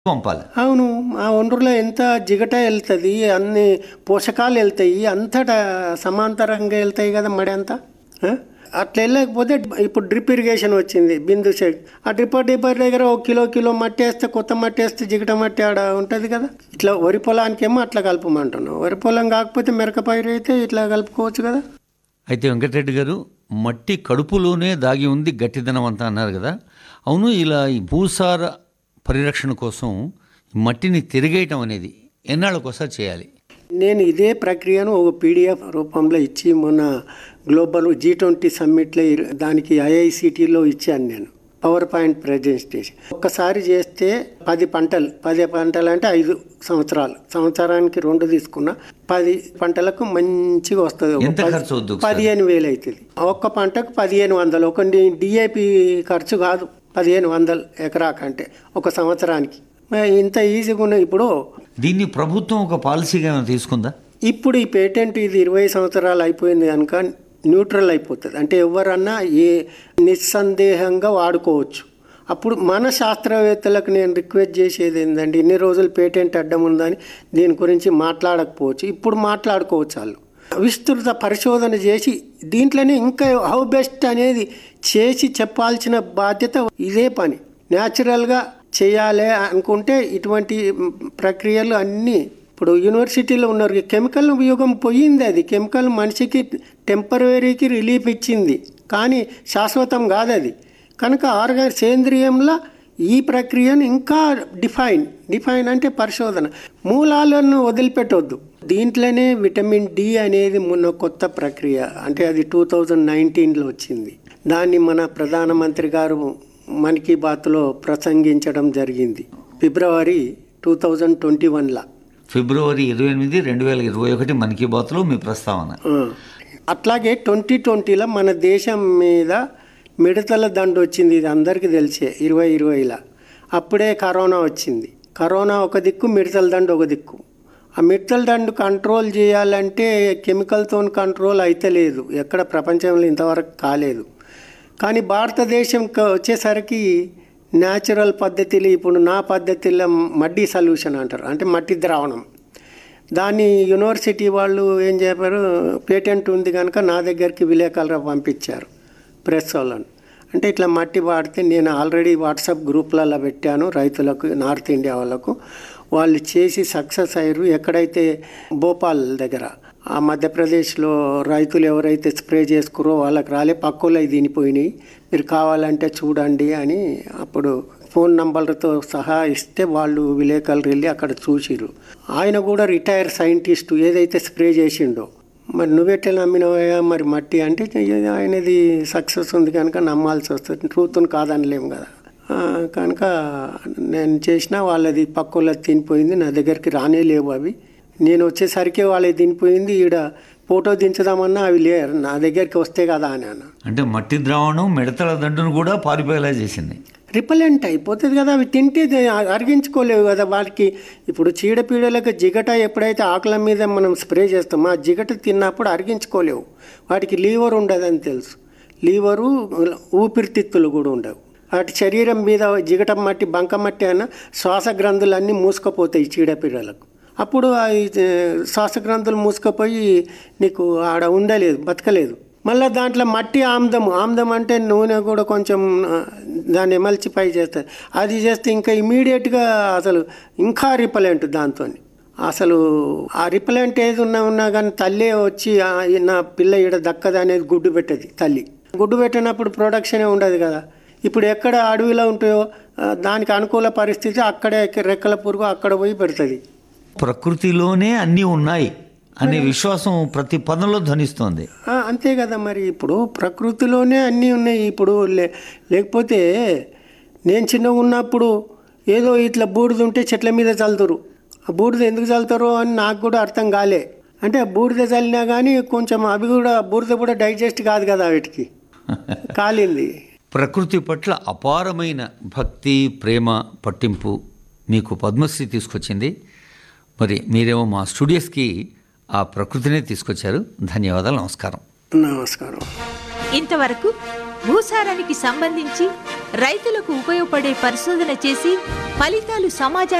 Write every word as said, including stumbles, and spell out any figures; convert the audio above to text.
పంపాలి. అవును, ఆ ఒండ్రులో ఎంత జిగట వెళ్తుంది, అన్ని పోషకాలు వెళ్తాయి, అంతటా సమాంతరంగా వెళ్తాయి కదా మడి అంతా. ఆ? అట్లా వెళ్ళకపోతే ఇప్పుడు డ్రిప్ ఇరిగేషన్ వచ్చింది, బిందు షేక్. ఆ డ్రిప్పర్ డిప్పర్ దగ్గర ఒక కిలో కిలో మట్టి వేస్తే, కొత్త మట్టి వేస్తే జిగట మట్టి ఆడ ఉంటుంది కదా. ఇట్లా వరి పొలానికేమో అట్లా కలపమంటున్నాం, వరి పొలం కాకపోతే మిరక పైరు అయితే ఇట్లా కలుపుకోవచ్చు కదా. అయితే వెంకటరెడ్డి గారు, మట్టి కడుపులోనే దాగి ఉంది గట్టిదనం అంతా అన్నారు కదా. అవును, ఇలా ఈ భూసార పరిరక్షణ కోసం మట్టిని తిరిగేయటం అనేది ఎన్నాళ్ళకోసారి చేయాలి? నేను ఇదే ప్రక్రియను ఒక పీడిఎఫ్ రూపంలో ఇచ్చి మొన్న గ్లోబల్ జీ ట్వంటీ సమ్మిట్లో దానికి ఐఐసిటీలో ఇచ్చాను నేను, పవర్ పాయింట్ ప్రజెంటేషన్. ఒక్కసారి చేస్తే పది పంటలు పది పంటలు అంటే ఐదు సంవత్సరాలు, సంవత్సరానికి రెండు తీసుకున్నా పది పంటలకు మంచిగా వస్తుంది. పదిహేను వేలు అవుతుంది ఒక్క పంటకు, పదిహేను వందలు ఒక డిఏపి ఖర్చు కాదు, పదిహేను వందలు ఎకరాకంటే ఒక సంవత్సరానికి. ఇంత ఈజీగా ఉన్నాయి. ఇప్పుడు దీన్ని ప్రభుత్వం ఒక పాలసీగా తీసుకుందా? ఇప్పుడు ఈ పేటెంట్ ఇది ఇరవై సంవత్సరాలు అయిపోయింది కనుక న్యూట్రల్ అయిపోతుంది. అంటే ఎవరన్నా ఏ నిస్సందేహంగా వాడుకోవచ్చు. అప్పుడు మన శాస్త్రవేత్తలకు నేను రిక్వెస్ట్ చేసేది ఏంటంటే, ఇన్ని రోజులు పేటెంట్ అడ్డం ఉందని దీని గురించి మాట్లాడకపోవచ్చు, ఇప్పుడు మాట్లాడుకోవచ్చు. వాళ్ళు విస్తృత పరిశోధన చేసి దీంట్లోనే ఇంకా హౌ బెస్ట్ అనేది చేసి చెప్పాల్సిన బాధ్యత ఇదే పని. న్యాచురల్గా చేయాలి అనుకుంటే ఇటువంటి ప్రక్రియలు అన్నీ ఇప్పుడు యూనివర్సిటీలో ఉన్నారు. కెమికల్ ఉపయోగం పోయింది, అది కెమికల్ మనిషికి టెంపరవరీకి రిలీఫ్ ఇచ్చింది కానీ శాశ్వతం కాదు అది. కనుక ఆర్గా సేంద్రియంలో ఈ ప్రక్రియను ఇంకా డిఫైన్ డిఫైన్ అంటే పరిశోధన, మూలాలను వదిలిపెట్టవద్దు. దీంట్లోనే విటమిన్ డి అనేది మొన్న కొత్త ప్రక్రియ, అంటే అది టూ థౌజండ్ నైన్టీన్లో వచ్చింది. దాన్ని మన ప్రధానమంత్రి గారు మన్ కీ బాత్లో ప్రసంగించడం జరిగింది ఫిబ్రవరి టూ థౌజండ్ ట్వంటీ వన్లో ఫిబ్రవరి ఇరవై ఎనిమిది రెండు వేల ఇరవై ఒకటి మన్ కీ బాత్లో మీ ప్రస్తావన. అట్లాగే ట్వంటీ ట్వంటీలో మన దేశం మీద మిడతల దండు వచ్చింది, ఇది అందరికీ తెలిసే. ఇరవై ఇరవైలో అప్పుడే కరోనా వచ్చింది. కరోనా ఒక దిక్కు, మిడతల దండు ఒక దిక్కు. ఆ మిడతల దండు కంట్రోల్ చేయాలంటే కెమికల్తో కంట్రోల్ అయితే లేదు, ఎక్కడ ప్రపంచంలో ఇంతవరకు కాలేదు. కానీ భారతదేశం వచ్చేసరికి న్యాచురల్ పద్ధతిలో, ఇప్పుడు నా పద్ధతిలో మడ్డి సొల్యూషన్ అంటారు, అంటే మట్టి ద్రావణం. దాన్ని యూనివర్సిటీ వాళ్ళు ఏం చెప్పారు, పేటెంట్ ఉంది కనుక నా దగ్గరికి విలేకరులు పంపించారు, ప్రెస్ వాళ్ళను. అంటే ఇట్లా మట్టి వాడితే, నేను ఆల్రెడీ వాట్సాప్ గ్రూప్లలో పెట్టాను రైతులకు, నార్త్ ఇండియా వాళ్ళకు. వాళ్ళు చేసి సక్సెస్ అయ్యారు. ఎక్కడైతే భోపాల్ దగ్గర ఆ మధ్యప్రదేశ్లో రైతులు ఎవరైతే స్ప్రే చేసుకురో వాళ్ళకి రాలే, పక్కలో తినిపోయినాయి, మీరు కావాలంటే చూడండి అని అప్పుడు ఫోన్ నంబర్లతో సహా ఇస్తే వాళ్ళు విలేకరులు వెళ్ళి అక్కడ చూసిరు. ఆయన కూడా రిటైర్ సైంటిస్టు, ఏదైతే స్ప్రే చేసిండో. మరి నువ్వెట్లా నమ్మినవా మరి మట్టి అంటే, ఆయనది సక్సెస్ ఉంది కనుక నమ్మాల్సి వస్తుంది, ట్రూత్ను కాదనలేము కదా. కనుక నేను చేసిన వాళ్ళది పక్కలది తినిపోయింది, నా దగ్గరికి రానే లేవు అవి. నేను వచ్చేసరికి వాళ్ళది తినిపోయింది. ఈడ ఫోటో దించుదామన్నా అవి లేరు, నా దగ్గరికి వస్తే కదా అని అన్న. అంటే మట్టి ద్రావణం మిడతల దండును కూడా పారిపోయేలా చేసింది. రిపలెంట్ అయిపోతుంది కదా, అవి తింటే అరిగించుకోలేవు కదా వాటికి. ఇప్పుడు చీడపీడలకు జిగట ఎప్పుడైతే ఆకుల మీద మనం స్ప్రే చేస్తామో, ఆ జిగట తిన్నప్పుడు అరిగించుకోలేవు. వాటికి లీవర్ ఉండదని తెలుసు, లీవరు ఊపిరితిత్తులు కూడా ఉండవు. వాటి శరీరం మీద జిగట మట్టి, బంక మట్టి అయినా శ్వాస గ్రంథులన్నీ మూసుకుపోతాయి చీడపీడలకు. అప్పుడు ఆ శ్వాస గ్రంథులు మూసుకుపోయి నీకు ఆడ ఉండలేదు, బతకలేదు. మళ్ళీ దాంట్లో మట్టి ఆమ్దము, ఆమ్దం అంటే నూనె కూడా కొంచెం దాన్ని ఎమల్చిపై చేస్తారు. అది చేస్తే ఇంకా ఇమీడియట్గా అసలు ఇంకా రిపలెంట్ దాంతో. అసలు ఆ రిపలెంట్ ఏది ఉన్నా ఉన్నా కానీ తల్లే వచ్చి నా పిల్ల ఈడ దక్కదు అనేది గుడ్డు పెట్టదు తల్లి. గుడ్డు పెట్టినప్పుడు ప్రొడక్షనే ఉండదు కదా. ఇప్పుడు ఎక్కడ అడవిలో ఉంటాయో దానికి అనుకూల పరిస్థితి, అక్కడే రెక్కల పురుగు అక్కడ పోయి పెడుతుంది. ప్రకృతిలోనే అన్నీ ఉన్నాయి అనే విశ్వాసం ప్రతి పదంలో ధ్వనిస్తోంది. అంతే కదా మరి, ఇప్పుడు ప్రకృతిలోనే అన్నీ ఉన్నాయి. ఇప్పుడు లే లేకపోతే నేను చిన్నగా ఉన్నప్పుడు ఏదో ఇట్లా బూడిద ఉంటే చెట్ల మీద చల్లుతారు. ఆ బూడిద ఎందుకు చల్లుతారో అని నాకు కూడా అర్థం కాలే. అంటే బూడిద చల్లినా కానీ కొంచెం అవి కూడా, బూడిద కూడా డైజెస్ట్ కాదు కదా వీటికి, కాలింది. ప్రకృతి పట్ల అపారమైన భక్తి, ప్రేమ, పట్టింపు మీకు పద్మశ్రీ తీసుకొచ్చింది. మరి మీరేమో మా స్టూడియోస్కి ఆ ప్రకృతినే తీసుకొచ్చారు. ధన్యవాదాలు. నమస్కారం. నమస్కారం. ఇంతవరకు భూసారానికి సంబంధించి రైతులకు ఉపయోగపడే పరిశోధన చేసి ఫలితాలు సమాజానికి